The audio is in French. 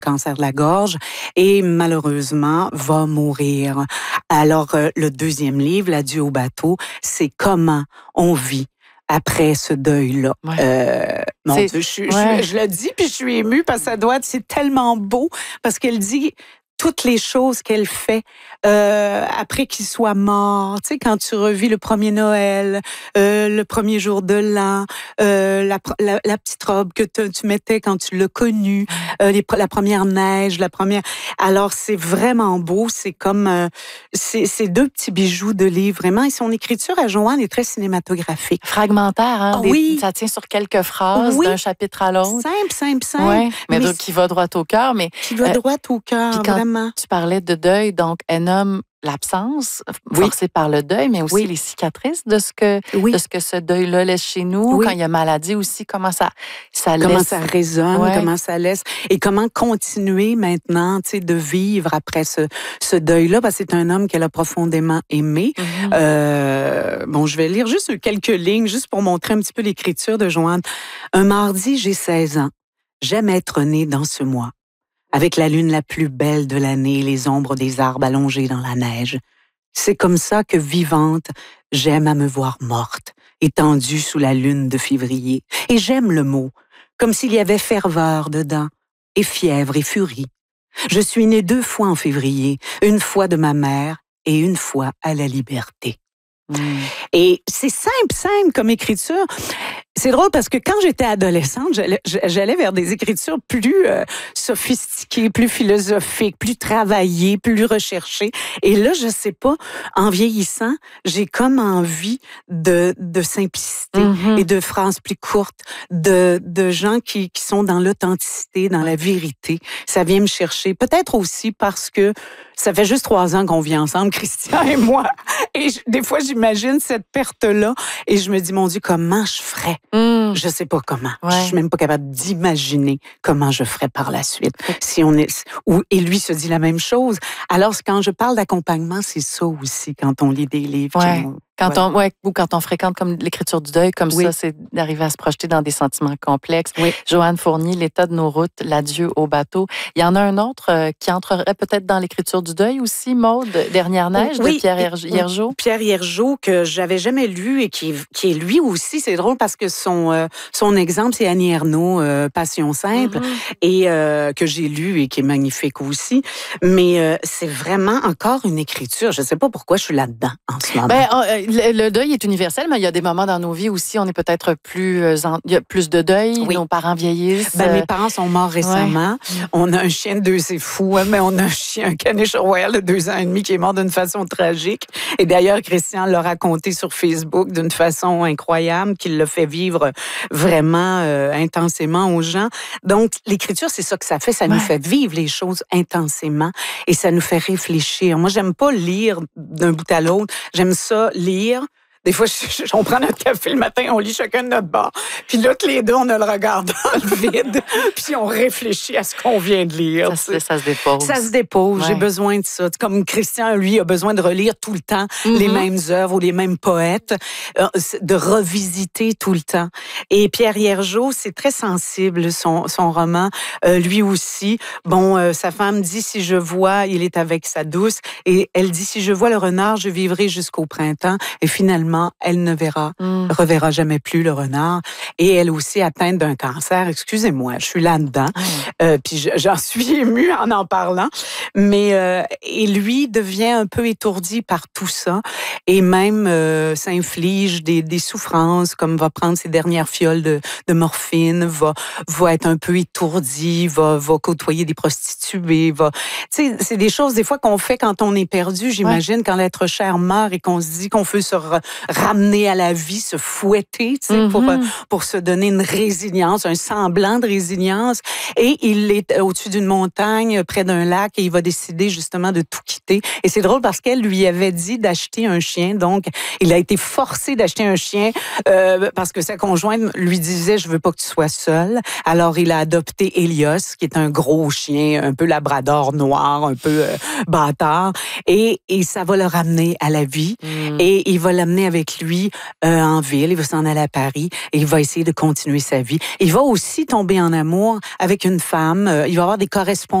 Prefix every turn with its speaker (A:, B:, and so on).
A: cancer de la gorge et malheureusement va mourir. Alors, le deuxième livre, L'adieu au bateau, c'est comment on vit après ce deuil-là.
B: Ouais.
A: Mon Dieu, je le dis puis je suis émue parce que ça doit être, c'est tellement beau parce qu'elle dit toutes les choses qu'elle fait après qu'il soit mort. Tu sais, quand tu revis le premier Noël, le premier jour de l'an, la petite robe que tu mettais quand tu l'as connu, la première neige, la première... Alors, c'est vraiment beau. C'est comme... c'est deux petits bijoux de livre, vraiment. Et son écriture à Joanne est très cinématographique.
B: Fragmentaire, hein?
A: Oui.
B: Ça tient sur quelques phrases d'un chapitre à l'autre.
A: Simple.
B: Ouais, mais donc, qui va droit au cœur.
A: Qui va droit au cœur, vraiment.
B: Tu parlais de deuil, donc elle nomme l'absence forcée par le deuil, mais aussi les cicatrices de ce que ce deuil-là laisse chez nous. Quand il y a maladie aussi, comment ça laisse.
A: Comment ça résonne, comment ça laisse. Et comment continuer maintenant, tu sais, de vivre après ce deuil-là, parce que c'est un homme qu'elle a profondément aimé. Bon, je vais lire juste quelques lignes, juste pour montrer un petit peu l'écriture de Joanne. Un mardi, j'ai 16 ans. J'aime être née dans ce mois, avec la lune la plus belle de l'année et les ombres des arbres allongés dans la neige. C'est comme ça que, vivante, j'aime à me voir morte, étendue sous la lune de février. Et j'aime le mot, comme s'il y avait ferveur dedans, et fièvre et furie. Je suis née 2 fois en février, une fois de ma mère et une fois à la liberté. Et c'est simple comme écriture. C'est drôle parce que quand j'étais adolescente, j'allais vers des écritures plus sophistiquées, plus philosophiques, plus travaillées, plus recherchées. Et là, je sais pas, en vieillissant, j'ai comme envie de simplicité et de phrases plus courtes, de gens qui sont dans l'authenticité, dans la vérité. Ça vient me chercher. Peut-être aussi parce que ça fait juste 3 ans qu'on vit ensemble, Christian et moi. Et des fois, j'imagine cette perte-là et je me dis, mon Dieu, comment je ferais? Je sais pas comment. Je suis même pas capable d'imaginer comment je ferais par la suite. Si on est, et lui se dit la même chose. Alors, quand je parle d'accompagnement, c'est ça aussi, quand on lit des livres.
B: Ou quand on fréquente comme l'écriture du deuil, comme ça, c'est d'arriver à se projeter dans des sentiments complexes. Joanne Fournier, L'état de nos routes, L'adieu au bateau. Il y en a un autre qui entrerait peut-être dans l'écriture du deuil aussi, Maude, Dernière neige, de Pierre Hiergeau.
A: Pierre Hiergeau, que j'avais jamais lu et qui est lui aussi, c'est drôle parce que son exemple, c'est Annie Ernaux, Passion simple, et que j'ai lu et qui est magnifique aussi. Mais c'est vraiment encore une écriture. Je sais pas pourquoi je suis là-dedans en ce moment.
B: Le deuil est universel, mais il y a des moments dans nos vies aussi, on est peut-être il y a plus de deuil, nos parents vieillissent.
A: Mes parents sont morts récemment. On a un chien de 2, c'est fou, mais on a un caniche royal de 2 ans et demi qui est mort d'une façon tragique. Et d'ailleurs, Christian l'a raconté sur Facebook d'une façon incroyable, qu'il l'a fait vivre vraiment intensément aux gens. Donc, l'écriture, c'est ça que ça fait. Ça nous fait vivre les choses intensément et ça nous fait réfléchir. Moi, j'aime pas lire d'un bout à l'autre. J'aime ça lire. Des fois, on prend notre café le matin, on lit chacun de notre bord. Puis là, tous les deux, on a le regard dans le vide. Puis on réfléchit à ce qu'on vient de lire.
B: Ça se dépose.
A: Ça se dépose. J'ai besoin de ça. Comme Christian, lui, a besoin de relire tout le temps les mêmes œuvres ou les mêmes poètes, de revisiter tout le temps. Et Pierre Hiergeau, c'est très sensible, son roman. Lui aussi. Bon, sa femme dit, si je vois, il est avec sa douce. Et elle dit, si je vois le renard, je vivrai jusqu'au printemps. Et finalement, elle ne reverra jamais plus le renard. Et elle aussi atteinte d'un cancer. Excusez-moi, je suis là-dedans. Puis j'en suis émue en parlant. Mais et lui devient un peu étourdi par tout ça. Et même s'inflige des souffrances, comme va prendre ses dernières fioles de morphine, va être un peu étourdi, va côtoyer des prostituées. Tu sais, c'est des choses des fois qu'on fait quand on est perdu, j'imagine, quand l'être cher meurt et qu'on se dit qu'on veut se ramener à la vie, se fouetter, tu sais, pour se donner une résilience, un semblant de résilience. Et il est au-dessus d'une montagne, près d'un lac, et il va décider justement de tout quitter. Et c'est drôle parce qu'elle lui avait dit d'acheter un chien, donc il a été forcé d'acheter un chien parce que sa conjointe lui disait, je veux pas que tu sois seule. Alors il a adopté Elios, qui est un gros chien, un peu labrador noir, un peu bâtard, et ça va le ramener à la vie. Et il va l'amener avec lui en ville, il va s'en aller à Paris et il va essayer de continuer sa vie. Il va aussi tomber en amour avec une femme, il va avoir des correspondances